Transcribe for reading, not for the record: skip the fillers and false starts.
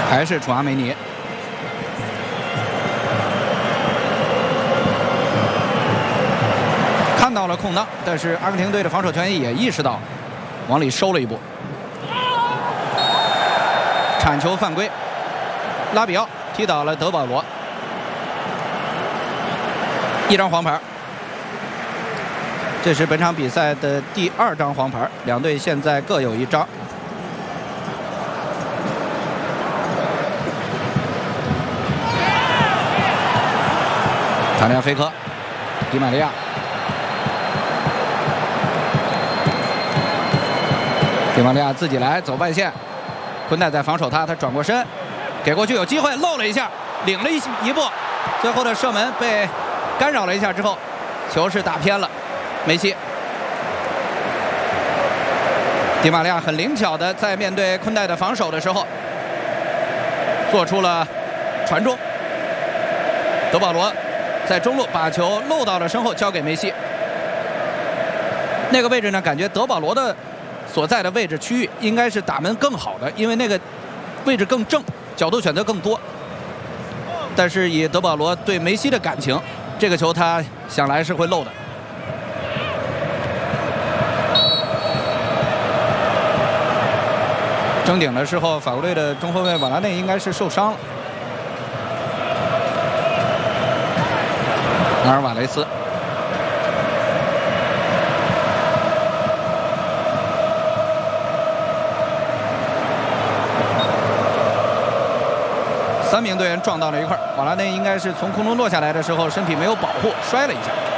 还是楚阿梅尼。看到了空档，但是阿根廷队的防守球员也意识到，往里收了一步。铲球犯规，拉比奥踢倒了德保罗，一张黄牌。这是本场比赛的第2张黄牌，两队现在各有1张。塔利亚菲科，迪玛利亚，迪玛利亚自己来走外线，昆代在防守他转过身，给过去有机会漏了一下，领了一步，最后的射门被干扰了一下之后，球是打偏了。梅西，迪玛利亚很灵巧的在面对昆代的防守的时候，做出了传中。德保罗在中路把球漏到了身后，交给梅西。那个位置呢，感觉德保罗的所在的位置区域应该是打门更好的，因为那个位置更正，角度选择更多。但是以德保罗对梅西的感情，这个球他想来是会漏的。争顶的时候，法国队的中后卫瓦拉内应该是受伤了。阿尔瓦雷斯，3名队员撞到了一块儿，瓦拉内应该是从空中落下来的时候身体没有保护，摔了一下。